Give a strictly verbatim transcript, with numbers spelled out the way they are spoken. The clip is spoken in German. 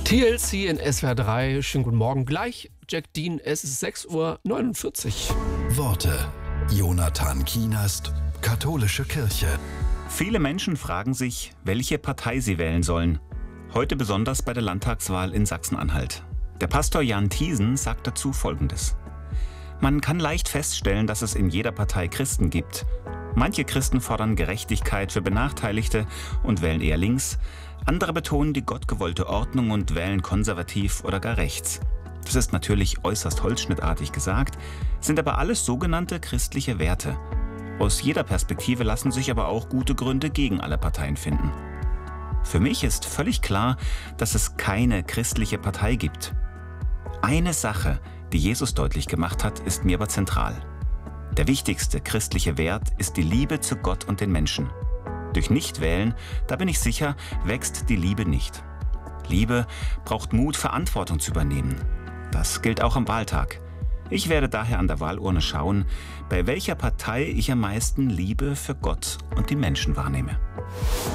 T L C in S W R drei. Schönen guten Morgen. Gleich Jack Dean. Es ist sechs Uhr neunundvierzig. Worte. Jonathan Kienast, Katholische Kirche. Viele Menschen fragen sich, welche Partei sie wählen sollen. Heute besonders bei der Landtagswahl in Sachsen-Anhalt. Der Pastor Jan Thiesen sagt dazu Folgendes. Man kann leicht feststellen, dass es in jeder Partei Christen gibt. Manche Christen fordern Gerechtigkeit für Benachteiligte und wählen eher links. Andere betonen die gottgewollte Ordnung und wählen konservativ oder gar rechts. Das ist natürlich äußerst holzschnittartig gesagt, sind aber alles sogenannte christliche Werte. Aus jeder Perspektive lassen sich aber auch gute Gründe gegen alle Parteien finden. Für mich ist völlig klar, dass es keine christliche Partei gibt. Eine Sache, die Jesus deutlich gemacht hat, ist mir aber zentral. Der wichtigste christliche Wert ist die Liebe zu Gott und den Menschen. Durch Nichtwählen, da bin ich sicher, wächst die Liebe nicht. Liebe braucht Mut, Verantwortung zu übernehmen. Das gilt auch am Wahltag. Ich werde daher an der Wahlurne schauen, bei welcher Partei ich am meisten Liebe für Gott und die Menschen wahrnehme.